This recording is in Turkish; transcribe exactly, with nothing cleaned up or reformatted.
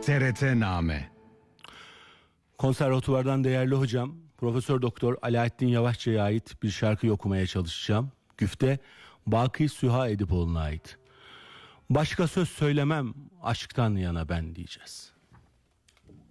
T R T Name. Konservatuvardan değerli hocam Profesör Doktor Alaaddin Yavaşçı'ya ait bir şarkıyı okumaya çalışacağım. Güfte Baki Süha Edipoğlu'na ait. Başka söz söylemem aşktan yana ben diyeceğiz.